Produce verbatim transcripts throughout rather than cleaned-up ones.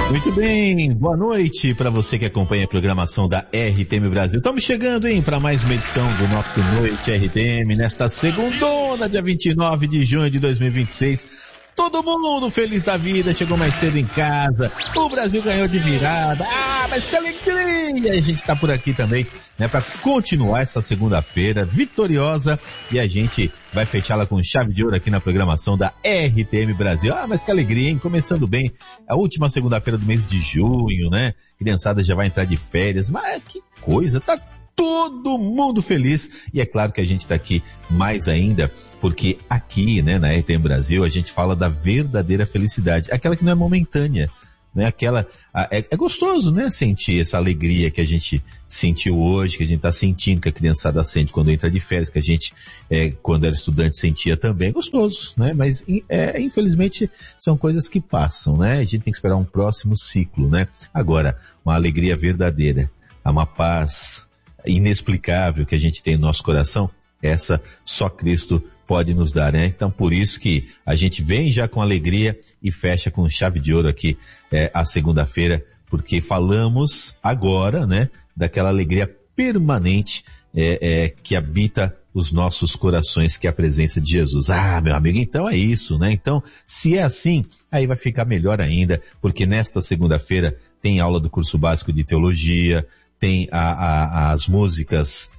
Muito bem, boa noite para você que acompanha a programação da R T M Brasil. Estamos chegando, hein, para mais uma edição do nosso Noite R T M nesta segundona, dia vinte e nove de junho de dois mil e vinte e seis. Todo mundo feliz da vida, chegou mais cedo em casa, o Brasil ganhou de virada, ah, mas que alegria! A gente está por aqui também, né, para continuar essa segunda-feira vitoriosa e a gente vai fechá-la com chave de ouro aqui na programação da R T M Brasil. Ah, mas que alegria, hein? Começando bem, a última segunda-feira do mês de junho, né? Criançada já vai entrar de férias, mas que coisa, tá todo mundo feliz, e é claro que a gente está aqui mais ainda, porque aqui, né, na R T M Brasil, a gente fala da verdadeira felicidade, aquela que não é momentânea, né, aquela, é, é gostoso, né, sentir essa alegria que a gente sentiu hoje, que a gente está sentindo, que a criançada sente quando entra de férias, que a gente, é, quando era estudante, sentia também, é gostoso, né, mas, é, infelizmente, são coisas que passam, né, a gente tem que esperar um próximo ciclo, né, agora, uma alegria verdadeira, uma paz inexplicável que a gente tem no nosso coração, essa só Cristo pode nos dar, né? Então por isso que a gente vem já com alegria e fecha com chave de ouro aqui é, a segunda-feira, porque falamos agora, né, daquela alegria permanente é, é, que habita os nossos corações, que é a presença de Jesus. Ah, meu amigo, então é isso, né? Então, se é assim, aí vai ficar melhor ainda, porque nesta segunda-feira tem aula do curso básico de teologia, tem a, a, as músicas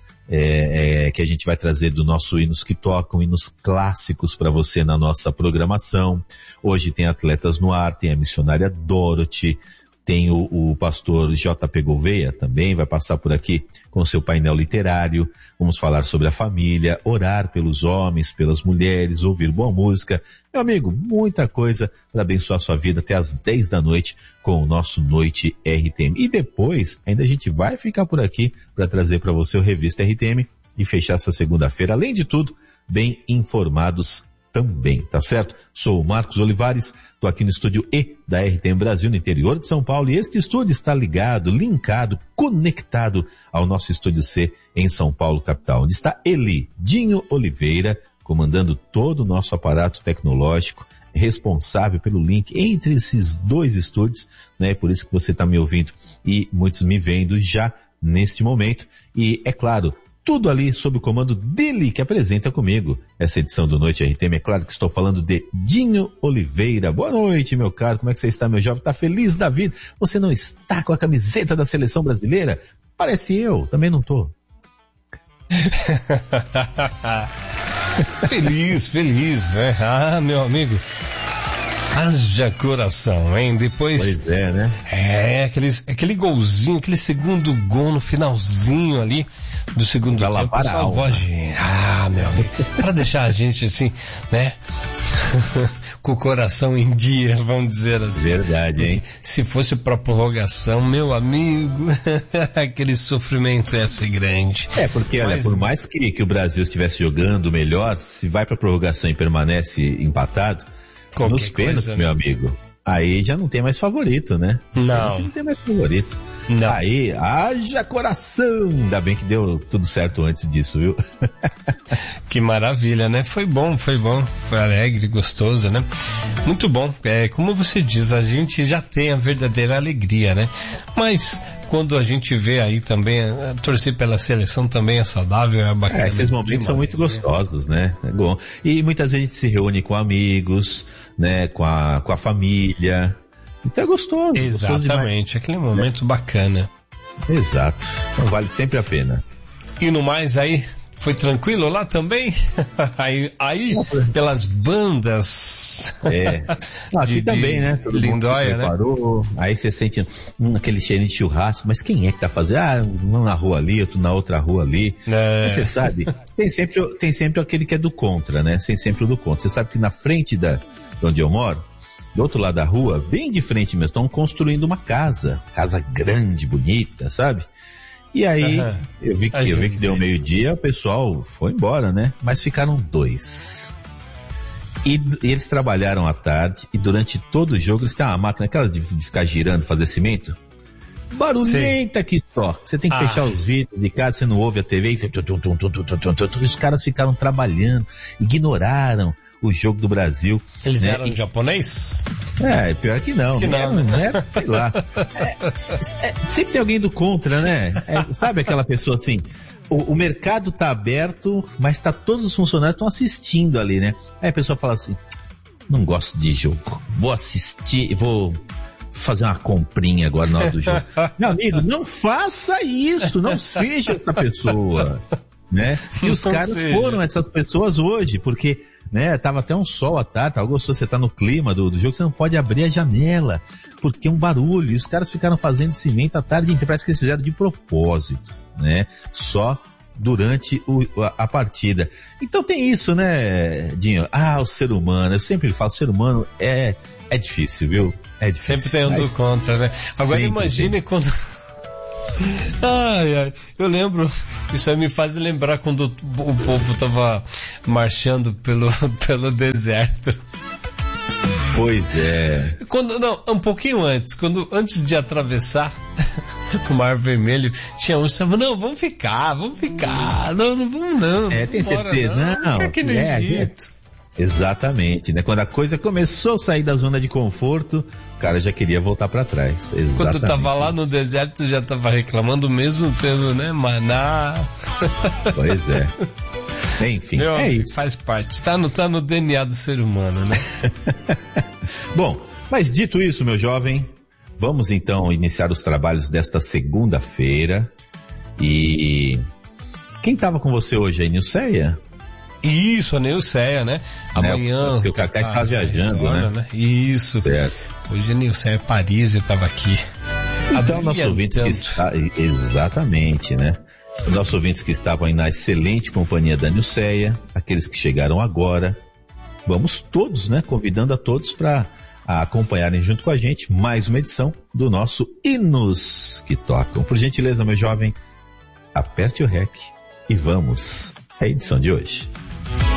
é, é, que a gente vai trazer do nosso Hinos que Tocam, hinos clássicos para você na nossa programação. Hoje tem Atletas no Ar, tem a missionária Dorothy, tem o, o pastor J P Gouveia também, vai passar por aqui com seu painel literário. Vamos falar sobre a família, orar pelos homens, pelas mulheres, ouvir boa música. Meu amigo, muita coisa para abençoar a sua vida até às dez da noite com o nosso Noite R T M. E depois, ainda a gente vai ficar por aqui para trazer para você o Revista R T M e fechar essa segunda-feira, além de tudo, bem informados também, tá certo? Sou o Marcos Olivares, tô aqui no estúdio E da R T M Brasil, no interior de São Paulo, e este estúdio está ligado, linkado, conectado ao nosso estúdio C em São Paulo, capital, onde está ele, Dinho Oliveira, comandando todo o nosso aparato tecnológico, responsável pelo link entre esses dois estúdios, né? Por isso que você está me ouvindo e muitos me vendo já neste momento. E é claro, tudo ali sob o comando dele que apresenta comigo essa edição do Noite R T M. É claro que estou falando de Dinho Oliveira. Boa noite, meu caro. Como é que você está, meu jovem? Está feliz da vida? Você não está com a camiseta da seleção brasileira? Parece eu, também não tô. Feliz, feliz, né? Ah, meu amigo. Haja coração, hein? Depois... Pois é, né? É, aquele, aquele golzinho, aquele segundo gol no finalzinho ali do segundo pra tempo. Salvou a gente. Ah, meu amigo. Pra deixar a gente assim, né? Com o coração em dia, vamos dizer assim. Verdade, hein? Porque se fosse pra prorrogação, meu amigo, aquele sofrimento ia ser grande. É, porque, olha, Mas... por mais que, que o Brasil estivesse jogando melhor, se vai pra prorrogação e permanece empatado, Qualquer nos pênaltis, coisa, meu né? amigo, aí já não tem mais favorito, né? Não. Não tem mais favorito. Não. Aí, haja coração! Ainda bem que deu tudo certo antes disso, viu? Que maravilha, né? Foi bom, foi bom. Foi alegre, gostoso, né? Muito bom. É, como você diz, a gente já tem a verdadeira alegria, né? Mas quando a gente vê aí também, torcer pela seleção também é saudável, é bacana. É, esses momentos demais, são muito gostosos, né? É bom. E muitas vezes a gente se reúne com amigos, né? Com a, com a família. Então é gostoso. Exatamente, gostoso aquele momento, né? Bacana. Exato. Então vale sempre a pena. E no mais aí, foi tranquilo lá também? aí, aí pelas bandas. É. Não, aqui de, também, né? Todo Lindóia, né? Aí você sente hum, aquele cheirinho de churrasco, mas quem é que tá fazendo? Ah, um na rua ali, outro na outra rua ali. É. Mas você sabe, tem sempre, tem sempre aquele que é do contra, né? Tem sempre o do contra. Você sabe que na frente da, de onde eu moro, do outro lado da rua, bem de frente mesmo, estão construindo uma casa. Casa grande, bonita, sabe? E aí, uhum. eu vi que, eu vi que deu meio-dia, o pessoal foi embora, né? Mas ficaram dois. E, e eles trabalharam à tarde, e durante todo o jogo, eles têm uma máquina, aquelas de, de ficar girando, fazer cimento. Barulhenta que toca. Você tem que ah. fechar os vidros de casa, você não ouve a T V. E os caras ficaram trabalhando, ignoraram o jogo do Brasil. Eles né? eram em japonês? É, pior que não. Que não, né? né? Sei lá. É, é, sempre tem alguém do contra, né? É, sabe aquela pessoa assim, o, o mercado tá aberto, mas tá, todos os funcionários estão assistindo ali, né? Aí a pessoa fala assim, não gosto de jogo, vou assistir, vou fazer uma comprinha agora na hora do jogo. Meu amigo, não faça isso, não seja essa pessoa, né? E os Não caras seja. foram essas pessoas hoje, porque, né, tava até um sol à tarde, tava gostoso, você tá no clima do, do jogo, você não pode abrir a janela, porque é um barulho, e os caras ficaram fazendo cimento à tarde inteira, parece que eles fizeram de propósito, né? Só durante o, a, a partida. Então tem isso, né, Dinho? Ah, o ser humano, eu sempre falo, o ser humano é, é difícil, viu? É difícil. Sempre tem um do contra, né? Agora Sempre imagine tem. quando... Ai, ai, eu lembro, isso aí me faz lembrar quando o povo tava marchando pelo, pelo deserto. Pois é. Quando, não, um pouquinho antes, quando, antes de atravessar o Mar Vermelho, tinha uns que falavam, não, vamos ficar, vamos ficar, não, não vamos não. É, tem vambora, certeza? Não, Não, fica aqui no é, Egito. Exatamente, né? Quando a coisa começou a sair da zona de conforto, o cara já queria voltar pra trás. Exatamente. Quando tava lá no deserto, já tava reclamando mesmo pelo, né, maná. Pois é. Enfim, Meu é amigo, isso. faz parte. Tá no, tá no D N A do ser humano, né? Bom, mas dito isso, meu jovem, vamos então iniciar os trabalhos desta segunda-feira. E quem tava com você hoje aí, Nilceia? Isso, a Nilceia, né? Amanhã. Porque o Cacá está viajando, retorna, né? Isso. Certo. Hoje a Nilceia Paris estava aqui. Então, nossos ouvintes que Abrilhantando. está... Exatamente, né? Os nossos ouvintes que estavam aí na excelente companhia da Nilceia, aqueles que chegaram agora, vamos todos, né? Convidando a todos para acompanharem junto com a gente mais uma edição do nosso Hinos que Tocam. Por gentileza, meu jovem, aperte o rec e vamos à edição de hoje.